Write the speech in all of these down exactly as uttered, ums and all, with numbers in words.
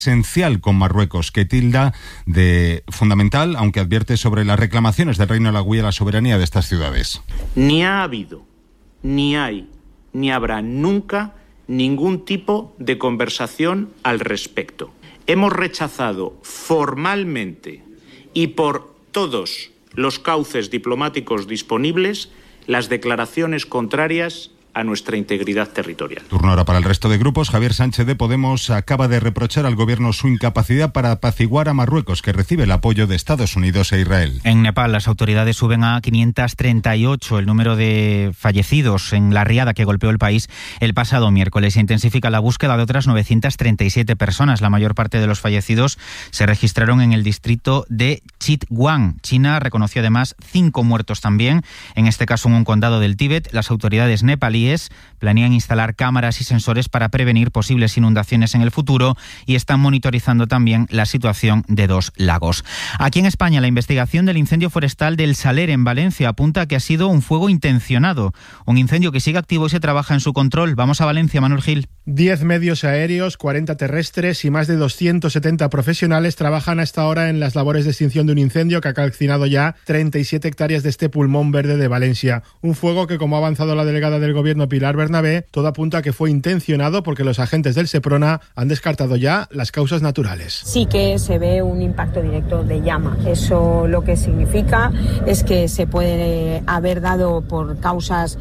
esencial con Marruecos, que tilda de fundamental, aunque advierte sobre las reclamaciones del Reino Alauí a la soberanía de estas ciudades. Ni ha habido, ni hay, ni habrá nunca ningún tipo de conversación al respecto. Hemos rechazado formalmente y por todos los cauces diplomáticos disponibles las declaraciones contrarias a nuestra integridad territorial. Turno ahora para el resto de grupos. Javier Sánchez de Podemos acaba de reprochar al gobierno su incapacidad para apaciguar a Marruecos, que recibe el apoyo de Estados Unidos e Israel. En Nepal, las autoridades suben a quinientos treinta y ocho el número de fallecidos en la riada que golpeó el país el pasado miércoles. Se intensifica la búsqueda de otras novecientas treinta y siete personas. La mayor parte de los fallecidos se registraron en el distrito de Chitwan. China reconoció además cinco muertos también, en este caso en un condado del Tíbet. Las autoridades nepalíes planean instalar cámaras y sensores para prevenir posibles inundaciones en el futuro y están monitorizando también la situación de dos lagos. Aquí en España, la investigación del incendio forestal del Saler en Valencia apunta a que ha sido un fuego intencionado, un incendio que sigue activo y se trabaja en su control. Vamos a Valencia, Manuel Gil. Diez medios aéreos, cuarenta terrestres y más de doscientos setenta profesionales trabajan hasta ahora en las labores de extinción de un incendio que ha calcinado ya treinta y siete hectáreas de este pulmón verde de Valencia. Un fuego que, como ha avanzado la delegada del Gobierno Pilar Bernabé, todo apunta a que fue intencionado porque los agentes del Seprona han descartado ya las causas naturales. Sí que se ve un impacto directo de llama. Eso lo que significa es que se puede haber dado por causas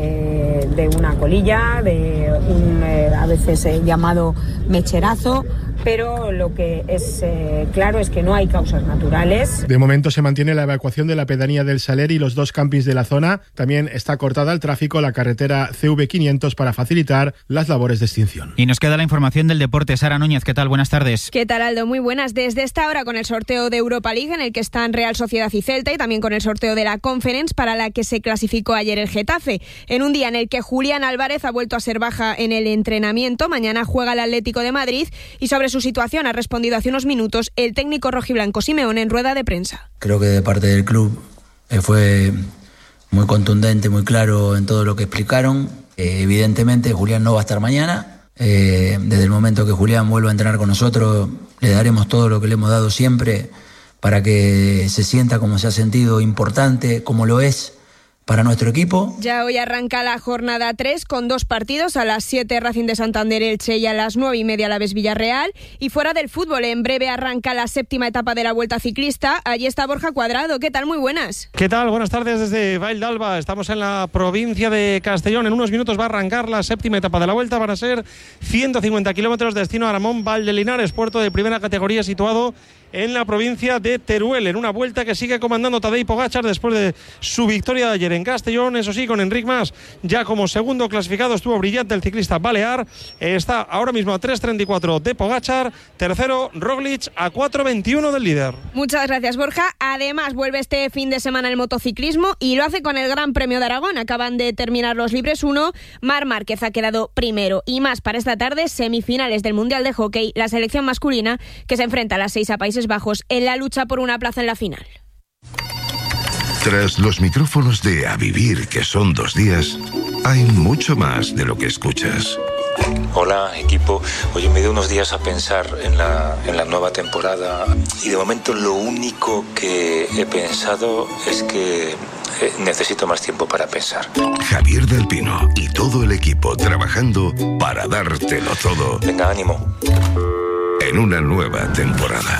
eh, de una colilla, de un eh, a veces eh, llamado mecherazo, pero lo que es eh, claro es que no hay causas naturales. De momento se mantiene la evacuación de la pedanía del Saler y los dos campings de la zona. También está cortada al tráfico la carretera C V quinientos para facilitar las labores de extinción. Y nos queda la información del deporte. Sara Núñez, ¿qué tal? Buenas tardes. ¿Qué tal, Aldo? Muy buenas. Desde esta hora con el sorteo de Europa League, en el que están Real Sociedad y Celta, y también con el sorteo de la Conference, para la que se clasificó ayer el Getafe. En un día en el que Julián Álvarez ha vuelto a ser baja en el entrenamiento. Mañana juega el Atlético de Madrid y sobre su situación ha respondido hace unos minutos el técnico rojiblanco Simeone en rueda de prensa. Creo que de parte del club eh, fue muy contundente, muy claro en todo lo que explicaron. Eh, evidentemente Julián no va a estar mañana. Eh, desde el momento que Julián vuelva a entrenar con nosotros, le daremos todo lo que le hemos dado siempre para que se sienta como se ha sentido, importante, como lo es para nuestro equipo. Ya hoy arranca la jornada tres con dos partidos, a las siete Racing de Santander Elche y a las nueve y media Alavés Villarreal. Y fuera del fútbol, en breve arranca la séptima etapa de la Vuelta Ciclista. Allí está Borja Cuadrado. ¿Qué tal? Muy buenas. ¿Qué tal? Buenas tardes desde Vall d'Alba. Estamos en la provincia de Castellón. En unos minutos va a arrancar la séptima etapa de la Vuelta. Van a ser ciento cincuenta kilómetros, destino a Aramón, Valdelinares, puerto de primera categoría situado en la provincia de Teruel, en una vuelta que sigue comandando Tadej Pogačar después de su victoria de ayer en Castellón. Eso sí, con Enric Mas ya como segundo clasificado. Estuvo brillante el ciclista balear. Está ahora mismo a tres treinta y cuatro de Pogačar. Tercero, Roglic, a cuatro veintiuno del líder. Muchas gracias, Borja. Además, vuelve este fin de semana el motociclismo y lo hace con el Gran Premio de Aragón. Acaban de terminar los libres uno. Marc Márquez ha quedado primero. Y más para esta tarde, semifinales del Mundial de Hockey, la selección masculina que se enfrenta a las seis a Países Bajos en la lucha por una plaza en la final. Tras los micrófonos de A Vivir, que son dos días, hay mucho más de lo que escuchas. Hola, equipo. Oye, me dio unos días a pensar en la, en la nueva temporada y de momento lo único que he pensado es que eh, necesito más tiempo para pensar. Javier del Pino y todo el equipo trabajando para dártelo todo. Venga, ánimo. En una nueva temporada.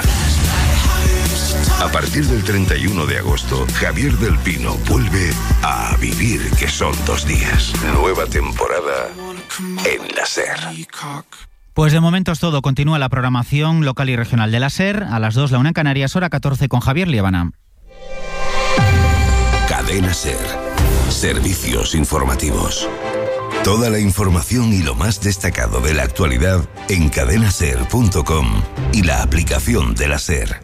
A partir del treinta y uno de agosto, Javier del Pino vuelve a A Vivir, que son dos días. Nueva temporada en la SER. Pues de momento es todo. Continúa la programación local y regional de la SER. A las dos, la una en Canarias, hora catorce, con Javier Liébana. Cadena SER. Servicios informativos. Toda la información y lo más destacado de la actualidad en cadena ser punto com y la aplicación de la SER.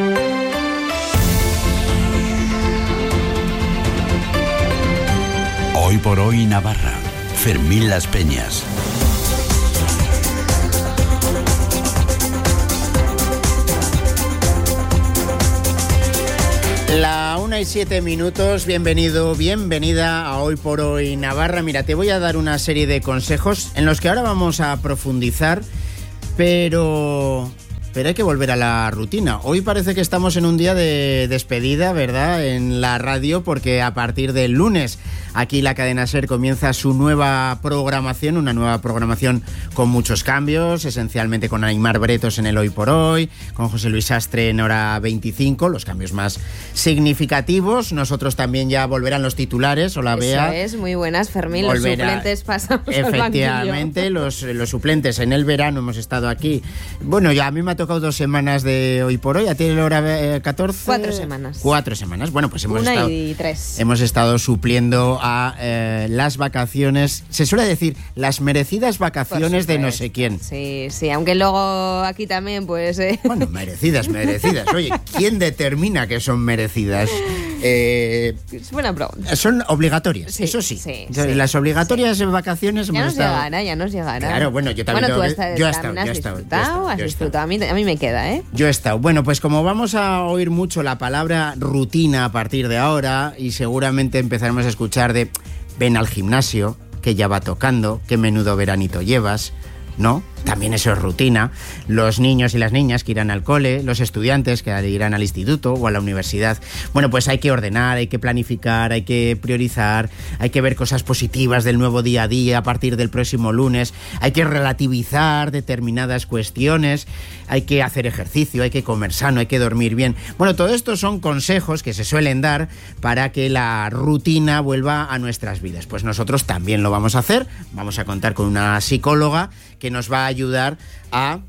Hoy por hoy Navarra. Fermín Las Peñas. La una y siete minutos, bienvenido, bienvenida a Hoy por Hoy Navarra. Mira, te voy a dar una serie de consejos en los que ahora vamos a profundizar, pero pero hay que volver a la rutina. Hoy parece que estamos en un día de despedida, ¿verdad?, en la radio, porque a partir del lunes aquí la cadena SER comienza su nueva programación, una nueva programación con muchos cambios, esencialmente con Aimar Bretos en el Hoy por Hoy, con José Luis Sastre en hora veinticinco, los cambios más significativos. Nosotros también ya volverán los titulares. Hola, Bea. Eso es, muy buenas, Fermín. Volverá. Los suplentes pasamos al banquillo. Efectivamente, los, los suplentes en el verano hemos estado aquí. Bueno, ya a mí me ha tocado dos semanas de Hoy por Hoy, a ti la hora catorce. Cuatro semanas. Cuatro semanas. Bueno, pues hemos Una estado... y tres. Hemos estado supliendo a eh, las vacaciones, se suele decir, las merecidas vacaciones de no sé quién. Sí, sí, aunque luego aquí también, pues... Eh. Bueno, merecidas, merecidas. Oye, ¿quién determina que son merecidas? Eh, es buena pregunta. Son obligatorias, sí, eso sí. sí, sí las obligatorias sí. vacaciones... Ya nos estado... llegará, ya nos llegará. Claro, bueno, yo también... Bueno, tú estado, yo he estado, yo he estado, disfrutado, has disfrutado. A mí, a mí me queda, ¿eh? Yo he estado. Bueno, pues como vamos a oír mucho la palabra rutina a partir de ahora, y seguramente empezaremos a escuchar de ven al gimnasio, que ya va tocando, qué menudo veranito llevas, ¿no? También eso es rutina. Los niños y las niñas que irán al cole, los estudiantes que irán al instituto o a la universidad. Bueno, pues hay que ordenar, hay que planificar, hay que priorizar, hay que ver cosas positivas del nuevo día a día a partir del próximo lunes, hay que relativizar determinadas cuestiones, hay que hacer ejercicio, hay que comer sano, hay que dormir bien. Bueno, todo esto son consejos que se suelen dar para que la rutina vuelva a nuestras vidas. Pues nosotros también lo vamos a hacer. Vamos a contar con una psicóloga que nos va a ayudar a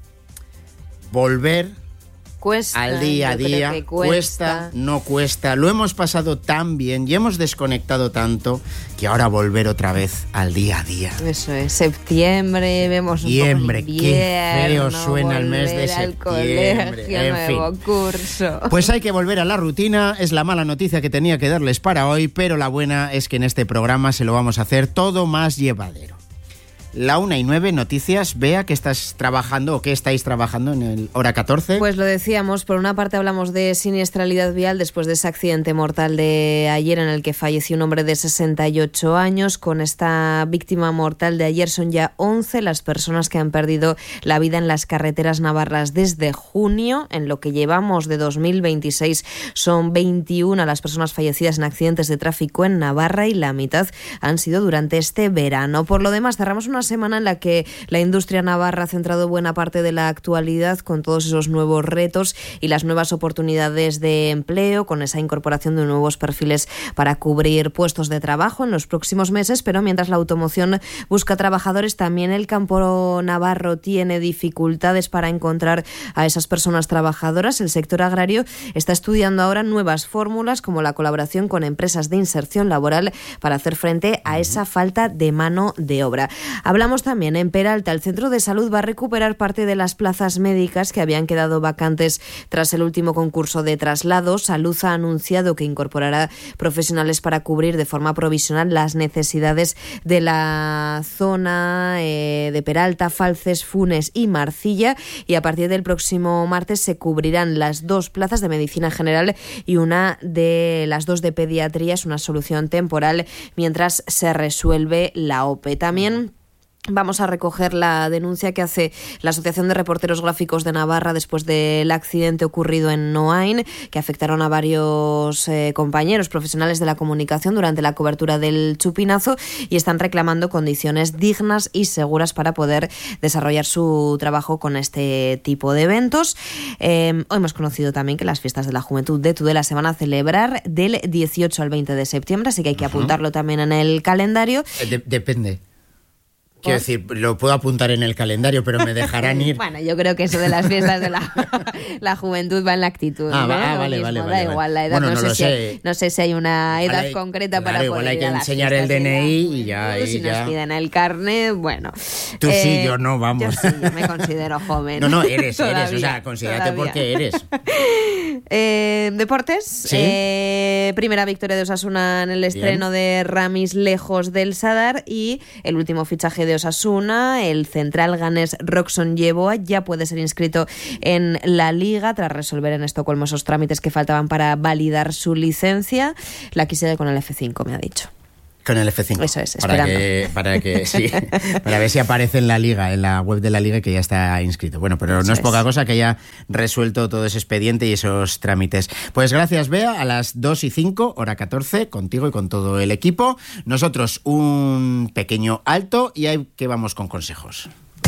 volver cuesta, al día a día. Que cuesta. cuesta, no cuesta. Lo hemos pasado tan bien y hemos desconectado tanto que ahora volver otra vez al día a día. Eso es, septiembre, vemos un septiembre, poco el invierno, qué feo suena el mes de septiembre. Al colegio, en nuevo fin. curso. Pues hay que volver a la rutina, es la mala noticia que tenía que darles para hoy, pero la buena es que en este programa se lo vamos a hacer todo más llevadero. La una y nueve, noticias. Bea, ¿qué estás trabajando o qué estáis trabajando en el hora catorce? Pues lo decíamos, por una parte hablamos de siniestralidad vial después de ese accidente mortal de ayer en el que falleció un hombre de sesenta y ocho años. Con esta víctima mortal de ayer son ya once las personas que han perdido la vida en las carreteras navarras desde junio. En lo que llevamos de dos mil veintiséis son veintiuna las personas fallecidas en accidentes de tráfico en Navarra y la mitad han sido durante este verano. Por lo demás, cerramos una semana en la que la industria navarra ha centrado buena parte de la actualidad con todos esos nuevos retos y las nuevas oportunidades de empleo, con esa incorporación de nuevos perfiles para cubrir puestos de trabajo en los próximos meses, pero mientras la automoción busca trabajadores, también el campo navarro tiene dificultades para encontrar a esas personas trabajadoras. El sector agrario está estudiando ahora nuevas fórmulas como la colaboración con empresas de inserción laboral para hacer frente a esa falta de mano de obra. Hablamos también en Peralta. El centro de salud va a recuperar parte de las plazas médicas que habían quedado vacantes tras el último concurso de traslados. Salud ha anunciado que incorporará profesionales para cubrir de forma provisional las necesidades de la zona eh, de Peralta, Falces, Funes y Marcilla, y a partir del próximo martes se cubrirán las dos plazas de medicina general y una de las dos de pediatría. Es una solución temporal mientras se resuelve la O P E. También vamos a recoger la denuncia que hace la Asociación de Reporteros Gráficos de Navarra después del accidente ocurrido en Noain, que afectaron a varios eh, compañeros profesionales de la comunicación durante la cobertura del chupinazo, y están reclamando condiciones dignas y seguras para poder desarrollar su trabajo con este tipo de eventos. Eh, hoy hemos conocido también que las fiestas de la juventud de Tudela se van a celebrar del dieciocho al veinte de septiembre, así que hay que uh-huh. apuntarlo también en el calendario. De- depende. Quiero decir, lo puedo apuntar en el calendario, pero me dejarán ir. Bueno, yo creo que eso de las fiestas de la, la juventud va en la actitud. Ah, ¿no? ah vale, mismo, vale, da vale. igual la edad. Bueno, no, no sé lo si sé. Hay, no sé si hay una edad hay, concreta claro, para igual poder hay que ir a las enseñar el D N I y ya. Si y nos ya. piden el carnet, bueno. Tú eh, sí, yo no, vamos. Yo sí, yo me considero joven. No, no, eres, todavía, eres. O sea, considérate todavía. porque eres. Eh, deportes. ¿Sí? Eh, primera victoria de Osasuna en el estreno Bien. de Ramis lejos del Sadar, y el último fichaje de Osasuna, el central ganés Roxon Yeboah, ya puede ser inscrito en la Liga tras resolver en Estocolmo esos trámites que faltaban para validar su licencia. La quisiera con el F cinco, me ha dicho. Con el F cinco. Eso es, para esperando. que, para que sí, para ver si aparece en la liga, en la web de la liga, que ya está inscrito. Bueno, pero no Eso es poca es. cosa que haya resuelto todo ese expediente y esos trámites. Pues gracias, Bea. A las dos y cinco, hora catorce, contigo y con todo el equipo. Nosotros un pequeño alto y ahí que vamos con consejos.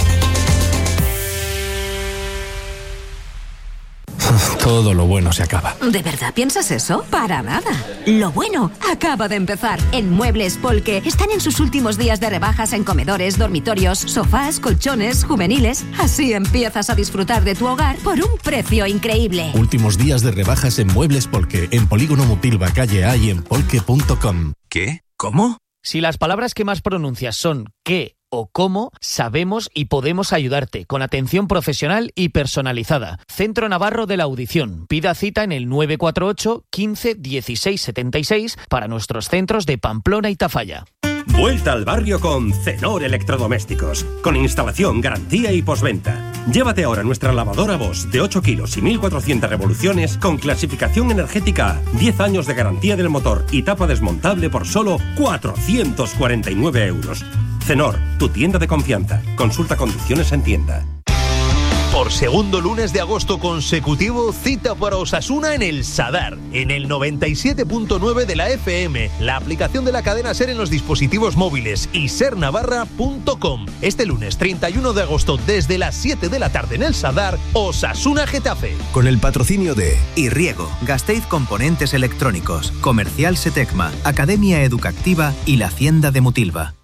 Todo lo bueno se acaba. ¿De verdad piensas eso? Para nada. Lo bueno acaba de empezar. En Muebles Polke están en sus últimos días de rebajas en comedores, dormitorios, sofás, colchones, juveniles. Así empiezas a disfrutar de tu hogar por un precio increíble. Últimos días de rebajas en Muebles Polke, en Polígono Mutilva, calle A y en polke punto com. ¿Qué? ¿Cómo? Si las palabras que más pronuncias son qué o cómo, sabemos y podemos ayudarte con atención profesional y personalizada. Centro Navarro de la Audición. Pida cita en el nueve cuatro ocho, quince, dieciséis setenta y seis para nuestros centros de Pamplona y Tafalla. Vuelta al barrio con Cenor Electrodomésticos, con instalación, garantía y postventa. Llévate ahora nuestra lavadora Bosch de ocho kilos y mil cuatrocientas revoluciones con clasificación energética A, diez años de garantía del motor y tapa desmontable por solo cuatrocientos cuarenta y nueve euros. Cenor, tu tienda de confianza. Consulta condiciones en tienda. Por segundo lunes de agosto consecutivo, cita para Osasuna en el Sadar, en el noventa y siete punto nueve de la F M, la aplicación de la cadena SER en los dispositivos móviles y ser navarra punto com. Este lunes treinta y uno de agosto, desde las siete de la tarde en el Sadar, Osasuna Getafe. Con el patrocinio de Irriego, Gasteiz Componentes Electrónicos, Comercial Setecma, Academia Educativa y la Hacienda de Mutilva.